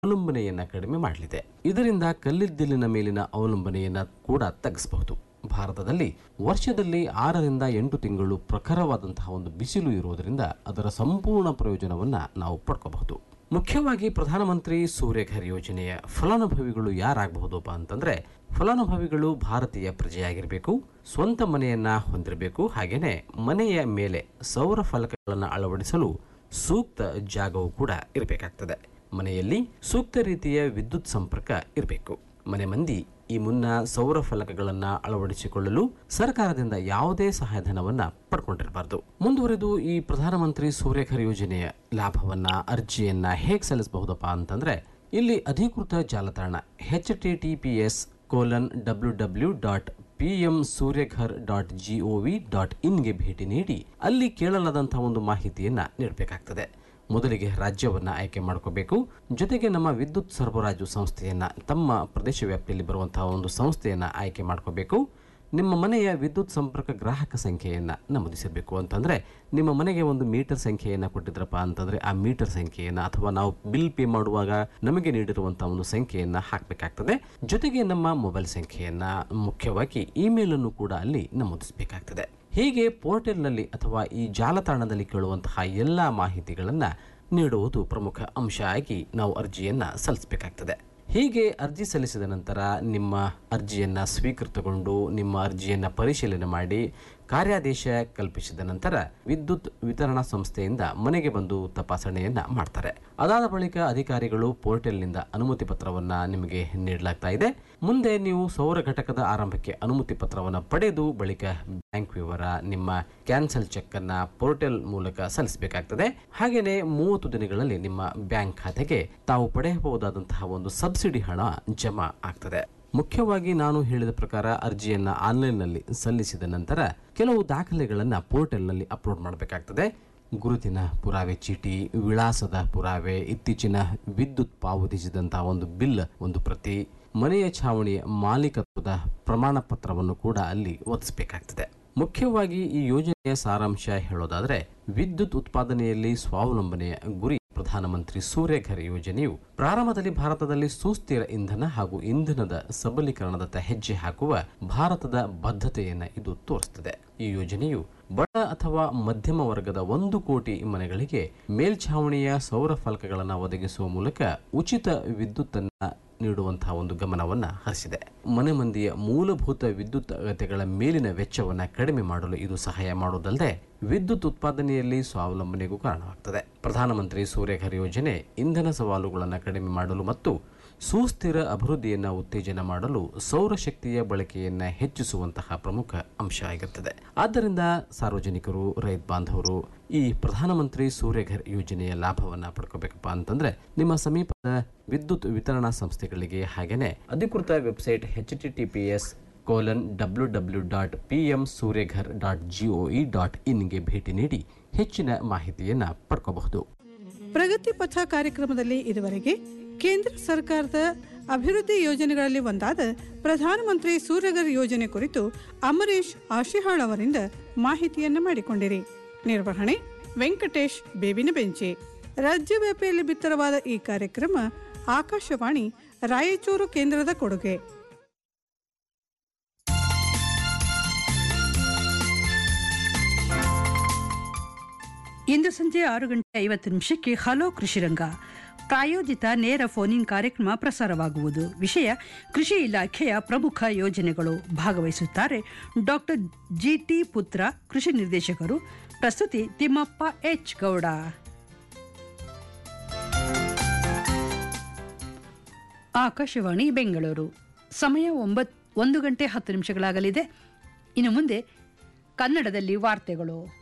ಅವಲಂಬನೆಯನ್ನ ಕಡಿಮೆ ಮಾಡಲಿದೆ. ಇದರಿಂದ ಕಲ್ಲಿದ್ದಲಿನ ಮೇಲಿನ ಅವಲಂಬನೆಯನ್ನ ಕೂಡ ತಗ್ಗಿಸಬಹುದು. ಭಾರತದಲ್ಲಿ ವರ್ಷದಲ್ಲಿ 6ರಿಂದ 8 ತಿಂಗಳು ಪ್ರಖರವಾದಂತಹ ಒಂದು ಬಿಸಿಲು ಇರುವುದರಿಂದ ಅದರ ಸಂಪೂರ್ಣ ಪ್ರಯೋಜನವನ್ನ ನಾವು ಪಡ್ಕೋಬಹುದು. ಮುಖ್ಯವಾಗಿ ಪ್ರಧಾನಮಂತ್ರಿ ಸೂರ್ಯಘರ್ ಯೋಜನೆಯ ಫಲಾನುಭವಿಗಳು ಯಾರಾಗಬಹುದಪ್ಪ ಅಂತಂದ್ರೆ, ಫಲಾನುಭವಿಗಳು ಭಾರತೀಯ ಪ್ರಜೆಯಾಗಿರಬೇಕು, ಸ್ವಂತ ಮನೆಯನ್ನ ಹೊಂದಿರಬೇಕು, ಹಾಗೇನೆ ಮನೆಯ ಮೇಲೆ ಸೌರ ಫಲಕಗಳನ್ನು ಅಳವಡಿಸಲು ಸೂಕ್ತ ಜಾಗವೂ ಕೂಡ ಇರಬೇಕಾಗ್ತದೆ. ಮನೆಯಲ್ಲಿ ಸೂಕ್ತ ರೀತಿಯ ವಿದ್ಯುತ್ ಸಂಪರ್ಕ ಇರಬೇಕು. ಮನೆ ಮಂದಿ ಈ ಮುನ್ನ ಸೌರ ಫಲಕಗಳನ್ನು ಅಳವಡಿಸಿಕೊಳ್ಳಲು ಸರ್ಕಾರದಿಂದ ಯಾವುದೇ ಸಹಾಯಧನವನ್ನ ಪಡ್ಕೊಂಡಿರಬಾರದು. ಮುಂದುವರೆದು ಈ ಪ್ರಧಾನಮಂತ್ರಿ ಸೂರ್ಯಘರ್ ಯೋಜನೆಯ ಲಾಭವನ್ನ ಅರ್ಜಿಯನ್ನ ಹೇಗೆ ಸಲ್ಲಿಸಬಹುದಪ್ಪ ಅಂತಂದ್ರೆ, ಇಲ್ಲಿ ಅಧಿಕೃತ ಜಾಲತಾಣ https://pmsuryaghar.gov.in ಗೆ ಭೇಟಿ ನೀಡಿ ಅಲ್ಲಿ ಕೇಳಲಾದಂತಹ ಒಂದು ಮಾಹಿತಿಯನ್ನ ನೀಡಬೇಕಾಗ್ತದೆ. ಮೊದಲಿಗೆ ರಾಜ್ಯವನ್ನ ಆಯ್ಕೆ ಮಾಡ್ಕೋಬೇಕು. ಜೊತೆಗೆ ನಮ್ಮ ವಿದ್ಯುತ್ ಸರಬರಾಜು ಸಂಸ್ಥೆಯನ್ನ, ತಮ್ಮ ಪ್ರದೇಶ ವ್ಯಾಪ್ತಿಯಲ್ಲಿ ಬರುವಂತಹ ಒಂದು ಸಂಸ್ಥೆಯನ್ನ ಆಯ್ಕೆ ಮಾಡ್ಕೋಬೇಕು. ನಿಮ್ಮ ಮನೆಯ ವಿದ್ಯುತ್ ಸಂಪರ್ಕ ಗ್ರಾಹಕ ಸಂಖ್ಯೆಯನ್ನ ನಮೂದಿಸಬೇಕು. ಅಂತಂದ್ರೆ ನಿಮ್ಮ ಮನೆಗೆ ಒಂದು ಮೀಟರ್ ಸಂಖ್ಯೆಯನ್ನ ಕೊಟ್ಟಿದ್ರಪ್ಪ ಅಂತಂದ್ರೆ ಆ ಮೀಟರ್ ಸಂಖ್ಯೆಯನ್ನ ಅಥವಾ ನಾವು ಬಿಲ್ ಪೇ ಮಾಡುವಾಗ ನಮಗೆ ನೀಡಿರುವಂತಹ ಒಂದು ಸಂಖ್ಯೆಯನ್ನ ಹಾಕಬೇಕಾಗ್ತದೆ. ಜೊತೆಗೆ ನಮ್ಮ ಮೊಬೈಲ್ ಸಂಖ್ಯೆಯನ್ನ, ಮುಖ್ಯವಾಗಿ ಇಮೇಲ್ ಅನ್ನು ಕೂಡ ಅಲ್ಲಿ ನಮೂದಿಸಬೇಕಾಗ್ತದೆ. ಹೀಗೆ ಪೋರ್ಟಲ್ನಲ್ಲಿ ಅಥವಾ ಈ ಜಾಲತಾಣದಲ್ಲಿ ಕೇಳುವಂತಹ ಎಲ್ಲಾ ಮಾಹಿತಿಗಳನ್ನ ನೀಡುವುದು ಪ್ರಮುಖ ಅಂಶ ಆಗಿ ನಾವು ಅರ್ಜಿಯನ್ನ ಸಲ್ಲಿಸಬೇಕಾಗ್ತದೆ. ಹೀಗೆ ಅರ್ಜಿ ಸಲ್ಲಿಸಿದ ನಂತರ ನಿಮ್ಮ ಅರ್ಜಿಯನ್ನ ಸ್ವೀಕೃತಗೊಂಡು ನಿಮ್ಮ ಅರ್ಜಿಯನ್ನ ಪರಿಶೀಲನೆ ಮಾಡಿ ಕಾರ್ಯಾದೇಶ ಕಲ್ಪಿಸಿದ ನಂತರ ವಿದ್ಯುತ್ ವಿತರಣಾ ಸಂಸ್ಥೆಯಿಂದ ಮನೆಗೆ ಬಂದು ತಪಾಸಣೆಯನ್ನ ಮಾಡ್ತಾರೆ. ಅದಾದ ಬಳಿಕ ಅಧಿಕಾರಿಗಳು ಪೋರ್ಟಲ್ನಿಂದ ಅನುಮತಿ ಪತ್ರವನ್ನ ನಿಮಗೆ ನೀಡಲಾಗ್ತಾ ಇದೆ. ಮುಂದೆ ನೀವು ಸೌರ ಘಟಕದ ಆರಂಭಕ್ಕೆ ಅನುಮತಿ ಪತ್ರವನ್ನು ಪಡೆದು ಬಳಿಕ ಬ್ಯಾಂಕ್ ವಿವರ, ನಿಮ್ಮ ಕ್ಯಾನ್ಸಲ್ ಚೆಕ್ ಅನ್ನ ಪೋರ್ಟಲ್ ಮೂಲಕ ಸಲ್ಲಿಸಬೇಕಾಗ್ತದೆ. ಹಾಗೇನೆ 30 ದಿನಗಳಲ್ಲಿ ನಿಮ್ಮ ಬ್ಯಾಂಕ್ ಖಾತೆಗೆ ತಾವು ಪಡೆಯಬಹುದಾದಂತಹ ಒಂದು ಸಬ್ಸಿಡಿ ಹಣ ಜಮಾ ಆಗ್ತದೆ. ಮುಖ್ಯವಾಗಿ ನಾನು ಹೇಳಿದ ಪ್ರಕಾರ ಅರ್ಜಿಯನ್ನ ಆನ್ಲೈನ್ನಲ್ಲಿ ಸಲ್ಲಿಸಿದ ನಂತರ ಕೆಲವು ದಾಖಲೆಗಳನ್ನು ಪೋರ್ಟಲ್ನಲ್ಲಿ ಅಪ್ಲೋಡ್ ಮಾಡಬೇಕಾಗ್ತದೆ. ಗುರುತಿನ ಪುರಾವೆ ಚೀಟಿ, ವಿಳಾಸದ ಪುರಾವೆ, ಇತ್ತೀಚಿನ ವಿದ್ಯುತ್ ಪಾವತಿಸಿದಂತಹ ಒಂದು ಬಿಲ್ ಒಂದು ಪ್ರತಿ, ಮನೆಯ ಛಾವಣಿಯ ಮಾಲೀಕತ್ವದ ಪ್ರಮಾಣ ಪತ್ರವನ್ನು ಕೂಡ ಅಲ್ಲಿ ಒದಗಿಸಬೇಕಾಗ್ತದೆ. ಮುಖ್ಯವಾಗಿ ಈ ಯೋಜನೆಯ ಸಾರಾಂಶ ಹೇಳೋದಾದ್ರೆ, ವಿದ್ಯುತ್ ಉತ್ಪಾದನೆಯಲ್ಲಿ ಸ್ವಾವಲಂಬನೆಯ ಗುರಿ ಪ್ರಧಾನಮಂತ್ರಿ ಸೂರ್ಯಘರ್ ಯೋಜನೆಯು ಪ್ರಾರಂಭದಲ್ಲಿ ಭಾರತದಲ್ಲಿ ಸುಸ್ಥಿರ ಇಂಧನ ಹಾಗೂ ಇಂಧನದ ಸಬಲೀಕರಣದತ್ತ ಹೆಜ್ಜೆ ಹಾಕುವ ಭಾರತದ ಬದ್ಧತೆಯನ್ನು ಇದು ತೋರಿಸುತ್ತದೆ. ಈ ಯೋಜನೆಯು ಬಡ ಅಥವಾ ಮಧ್ಯಮ ವರ್ಗದ 1 ಕೋಟಿ ಮನೆಗಳಿಗೆ ಮೇಲ್ಛಾವಣಿಯ ಸೌರ ಫಲಕಗಳನ್ನು ಒದಗಿಸುವ ಮೂಲಕ ಉಚಿತ ವಿದ್ಯುತ್ ನೀಡುವಂತಹ ಒಂದು ಗಮನವನ್ನ ಹರಿಸಿದೆ. ಮನೆ ಮಂದಿಯ ಮೂಲಭೂತ ವಿದ್ಯುತ್ ಅಗತ್ಯಗಳ ಮೇಲಿನ ವೆಚ್ಚವನ್ನ ಕಡಿಮೆ ಮಾಡಲು ಇದು ಸಹಾಯ ಮಾಡುವುದಲ್ಲದೆ ವಿದ್ಯುತ್ ಉತ್ಪಾದನೆಯಲ್ಲಿ ಸ್ವಾವಲಂಬನೆಗೂ ಕಾರಣವಾಗುತ್ತದೆ. ಪ್ರಧಾನಮಂತ್ರಿ ಸೂರ್ಯಘರ್ ಯೋಜನೆ ಇಂಧನ ಸವಾಲುಗಳನ್ನು ಕಡಿಮೆ ಮಾಡಲು ಮತ್ತು ಸುಸ್ಥಿರ ಅಭಿವೃದ್ಧಿಯನ್ನ ಉತ್ತೇಜನ ಮಾಡಲು ಸೌರಶಕ್ತಿಯ ಬಳಕೆಯನ್ನ ಹೆಚ್ಚಿಸುವಂತಹ ಪ್ರಮುಖ ಅಂಶ ಆಗಿರುತ್ತದೆ. ಆದ್ದರಿಂದ ಸಾರ್ವಜನಿಕರು, ರೈತ ಬಾಂಧವರು ಈ ಪ್ರಧಾನಮಂತ್ರಿ ಸೂರ್ಯಘರ್ ಯೋಜನೆಯ ಲಾಭವನ್ನ ಪಡ್ಕೋಬೇಕಪ್ಪ ಅಂತಂದ್ರೆ ನಿಮ್ಮ ಸಮೀಪದ ವಿದ್ಯುತ್ ವಿತರಣಾ ಸಂಸ್ಥೆಗಳಿಗೆ ಹಾಗೇನೆ ಅಧಿಕೃತ ವೆಬ್ಸೈಟ್ https://pmsuryaghar.gov.in ಗೆ ಭೇಟಿ ನೀಡಿ ಹೆಚ್ಚಿನ ಮಾಹಿತಿಯನ್ನ ಪಡ್ಕೋಬಹುದು. ಪ್ರಗತಿ ಪಥ ಕಾರ್ಯಕ್ರಮದಲ್ಲಿ ಇದುವರೆಗೆ ಕೇಂದ್ರ ಸರ್ಕಾರದ ಅಭಿವೃದ್ಧಿ ಯೋಜನೆಗಳಲ್ಲಿ ಒಂದಾದ ಪ್ರಧಾನಮಂತ್ರಿ ಸೂರ್ಯಘರ್ ಯೋಜನೆ ಕುರಿತು ಅಮರೇಶ್ ಆಶಿಹಾಳ್ ಅವರಿಂದ ಮಾಹಿತಿಯನ್ನು ಮಾಡಿಕೊಂಡಿರಿ. ನಿರ್ವಹಣೆ ವೆಂಕಟೇಶ್ ಬೇವಿನ ಬೆಂಚೆ. ರಾಜ್ಯವ್ಯಾಪಿಯಲ್ಲಿ ಬಿತ್ತರವಾದ ಈ ಕಾರ್ಯಕ್ರಮ ಆಕಾಶವಾಣಿ ರಾಯಚೂರು ಕೇಂದ್ರದ ಕೊಡುಗೆ. ಇಂದು ಸಂಜೆ 6:50 ಹಲೋ ಕೃಷಿರಂಗ ಪ್ರಾಯೋಜಿತ ನೇರ ಫೋನ್ ಕಾರ್ಯಕ್ರಮ ಪ್ರಸಾರವಾಗುವುದು. ವಿಷಯ ಕೃಷಿ ಇಲಾಖೆಯ ಪ್ರಮುಖ ಯೋಜನೆಗಳು. ಭಾಗವಹಿಸುತ್ತಾರೆ ಡಾಕ್ಟರ್ ಜಿಟಿ ಪುತ್ರ, ಕೃಷಿ ನಿರ್ದೇಶಕರು. ಪ್ರಸ್ತುತಿ ತಿಮ್ಮಪ್ಪ ಎಚ್ ಗೌಡ. ಆಕಾಶವಾಣಿ ಬೆಂಗಳೂರು. ಸಮಯ 1:10 ಇನ್ನು ಮುಂದೆ ಕನ್ನಡದಲ್ಲಿ ವಾರ್ತೆಗಳು.